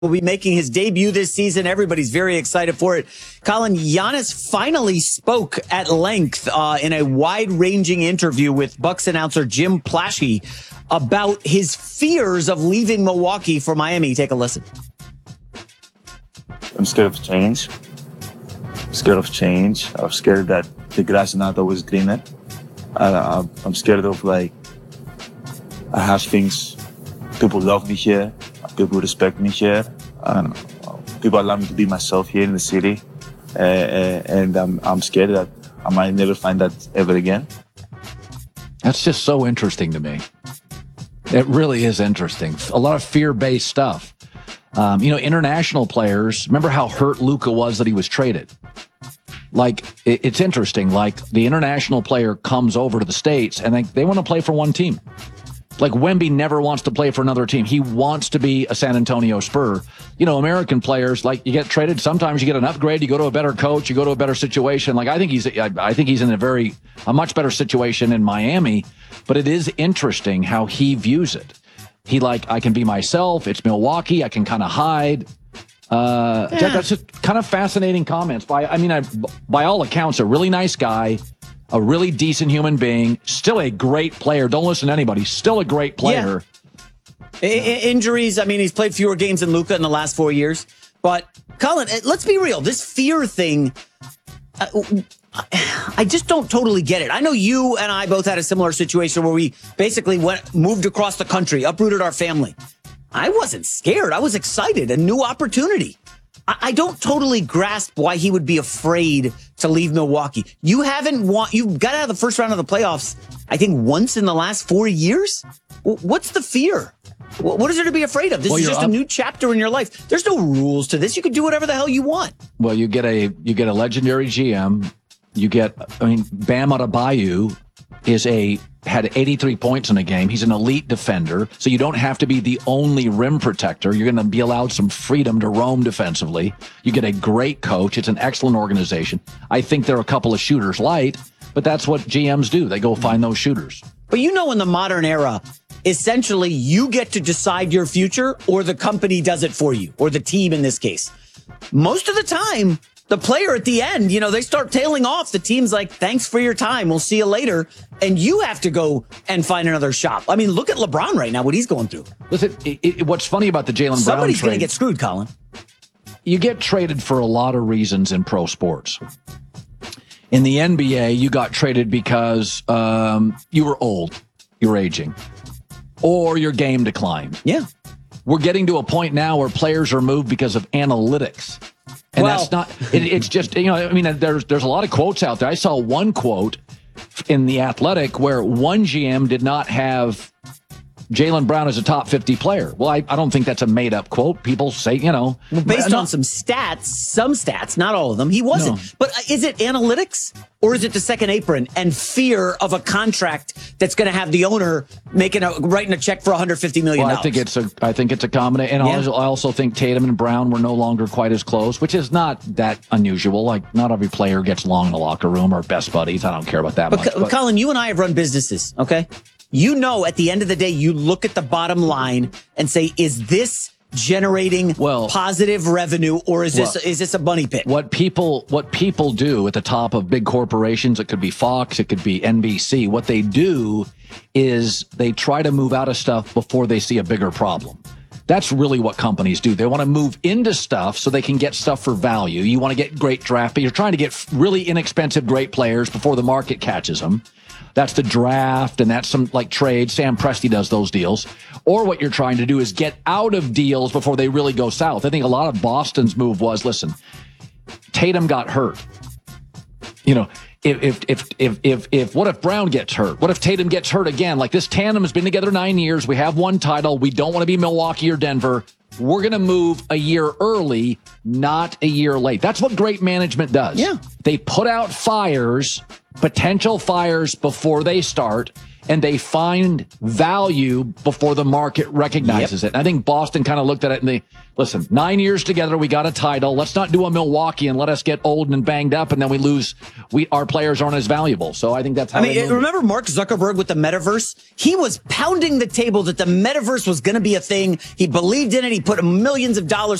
will be making his debut this season. Everybody's very excited for it. Colin, Giannis finally spoke at length in a wide-ranging interview with Bucks announcer Jim Plaschke about his fears of leaving Milwaukee for Miami. Take a listen. I'm scared of change. I'm scared that the grass is not always greener. I'm scared of, I have things, people love me here. People respect me here. People allow me to be myself here in the city. And I'm scared that I might never find that ever again. That's just so interesting to me. It really is interesting. A lot of fear-based stuff. International players, remember how hurt Luka was that he was traded? It's interesting. The international player comes over to the States and they want to play for one team. Wemby never wants to play for another team. He wants to be a San Antonio Spur. American players, you get traded. Sometimes you get an upgrade. You go to a better coach. You go to a better situation. I think he's in a much better situation in Miami. But it is interesting how he views it. I can be myself. It's Milwaukee. I can kind of hide. That's just kind of fascinating comments. By all accounts, a really nice guy. A really decent human being, still a great player. Don't listen to anybody. Still a great player. Yeah. Injuries, he's played fewer games than Luka in the last 4 years. But, Colin, let's be real. This fear thing, I just don't totally get it. I know you and I both had a similar situation where we basically moved across the country, uprooted our family. I wasn't scared. I was excited. A new opportunity. I don't totally grasp why he would be afraid to leave Milwaukee. You've got out of the first round of the playoffs, I think, once in the last 4 years. What's the fear? What is there to be afraid of? This is just a new chapter in your life. There's no rules to this. You can do whatever the hell you want. Well, you get a legendary GM. You get, Bam Adebayo had 83 points in a game. He's an elite defender, so you don't have to be the only rim protector. You're going to be allowed some freedom to roam defensively. You get a great coach. It's an excellent organization. I think there are a couple of shooters light, but that's what GMs do. They go find those shooters. But in the modern era, essentially you get to decide your future, or the company does it for you, or the team in this case. Most of the time, the player at the end, they start tailing off. The team's like, thanks for your time. We'll see you later. And you have to go and find another shop. Look at LeBron right now, what he's going through. Listen, what's funny about the Jaylen Brown trade. Somebody's going to get screwed, Colin. You get traded for a lot of reasons in pro sports. In the NBA, you got traded because you were old, you were aging, or your game declined. Yeah. We're getting to a point now where players are moved because of analytics. And that's not, it's just, there's a lot of quotes out there. I saw one quote in The Athletic where one GM did not have Jaylen Brown as a top 50 player. Well, I don't think that's a made up quote. People say, Well, based on some stats, not all of them, he wasn't. No. But is it analytics or is it the second apron and fear of a contract that's going to have the owner writing a check for $150 million? Well, I think it's a combination. And I also think Tatum and Brown were no longer quite as close, which is not that unusual. Not every player gets along in the locker room or best buddies. I don't care about that much. But Colin, you and I have run businesses, okay? At the end of the day, you look at the bottom line and say, is this generating positive revenue, or is this a bunny pit? What people do at the top of big corporations, it could be Fox, it could be NBC, what they do is they try to move out of stuff before they see a bigger problem. That's really what companies do. They want to move into stuff so they can get stuff for value. You want to get great draft, but you're trying to get really inexpensive, great players before the market catches them. That's the draft, and that's some trade. Sam Presti does those deals. Or what you're trying to do is get out of deals before they really go south. I think a lot of Boston's move was, listen, Tatum got hurt. If what if Brown gets hurt? What if Tatum gets hurt again? This tandem has been together 9 years. We have one title. We don't want to be Milwaukee or Denver. We're going to move a year early, not a year late. That's what great management does. Yeah. They put out fires, potential fires before they start, and they find value before the market recognizes it. And I think Boston kind of looked at it and they, listen, 9 years together, we got a title. Let's not do a Milwaukee and let us get old and banged up, and then we lose. Our players aren't as valuable. So I think that's how remember Mark Zuckerberg with the metaverse? He was pounding the table that the metaverse was going to be a thing. He believed in it. He put millions of dollars